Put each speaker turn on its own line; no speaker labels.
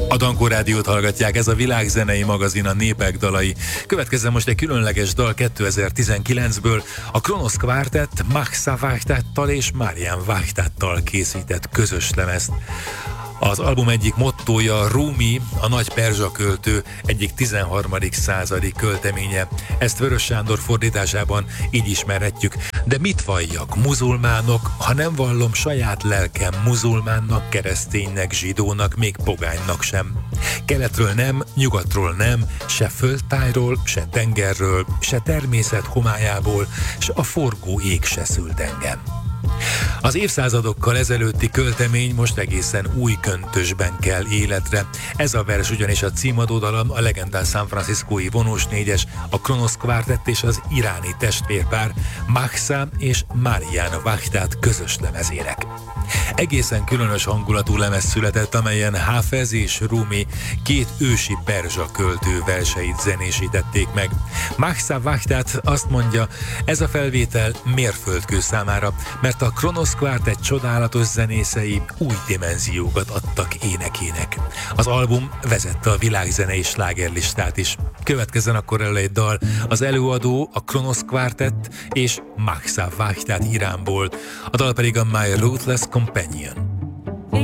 A Dankó Rádiót hallgatják, ez a világzenei magazin, a Népek dalai. Következzen most egy különleges dal 2019-ből, a Kronos Quartet Mahsa Vahtattal és Marian Vahtattal készített közös lemezt. Az album egyik mottója Rumi, a nagy perzsa költő egyik 13. századi költeménye. Ezt Vörös Sándor fordításában így ismerhetjük. De mit valljak, muzulmánok, ha nem vallom saját lelkem muzulmánnak, kereszténynek, zsidónak, még pogánynak sem. Keletről nem, nyugatról nem, se földtájról, se tengerről, se természet homályából, se a forgó ég se szült engem. Az évszázadokkal ezelőtti költemény most egészen új köntösben kell életre. Ez a vers ugyanis a címadó dala a legendás San Franciscói vonós négyes, a Kronos Quartet és az iráni testvérpár Mahsa és Marian Vahtat közös lemezének. Egészen különös hangulatú lemez született, amelyen Hafez és Rumi két ősi perzsa költő verseit zenésítették meg. Mahsa Vahtat azt mondja, ez a felvétel mérföldkő számára, mert a Kronos Quartet csodálatos zenészei új dimenziókat adtak énekének. Az album vezette a világzenei slágerlistát is. Következzen akkor elő egy dal, az előadó a Kronos Quartet és Mahsa Vahtat Iránból, a dal pedig a My Ruthless Companion.